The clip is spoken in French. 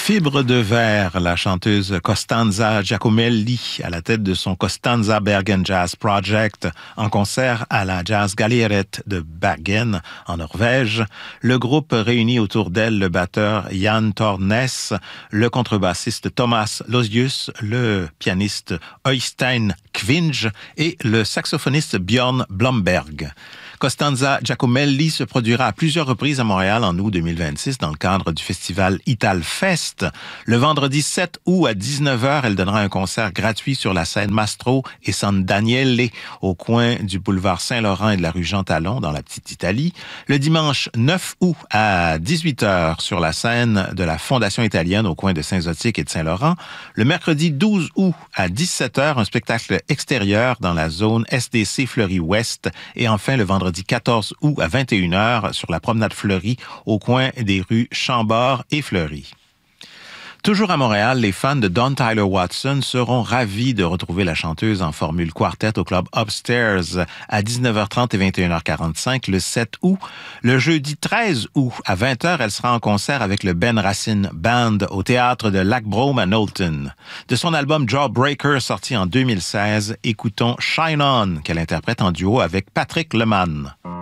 Fibre de verre, la chanteuse Costanza Giacomelli, à la tête de son Costanza Bergen Jazz Project, en concert à la Jazz Galleriet de Bergen, en Norvège. Le groupe réunit autour d'elle le batteur Jan Tornes, le contrebassiste Thomas Losius, le pianiste Øystein Kvinge et le saxophoniste Björn Blomberg. Costanza Giacomelli se produira à plusieurs reprises à Montréal en août 2026 dans le cadre du festival Italfest. Le vendredi 7 août à 19h, elle donnera un concert gratuit sur la scène Mastro et San Daniele au coin du boulevard Saint-Laurent et de la rue Jean-Talon dans la Petite Italie. Le dimanche 9 août à 18h sur la scène de la Fondation italienne au coin de Saint-Zotique et de Saint-Laurent. Le mercredi 12 août à 17h, un spectacle extérieur dans la zone SDC Fleury-Ouest. Et enfin, le vendredi 14 août à 21h sur la promenade Fleury au coin des rues Chambord et Fleury. Toujours à Montréal, les fans de Dawn Tyler Watson seront ravis de retrouver la chanteuse en formule quartet au club Upstairs à 19h30 et 21h45 le 7 août. Le jeudi 13 août à 20h, elle sera en concert avec le Ben Racine Band au théâtre de Lac-Brome à Knowlton. De son album Jawbreaker sorti en 2016, écoutons Shine On qu'elle interprète en duo avec Patrick Leman.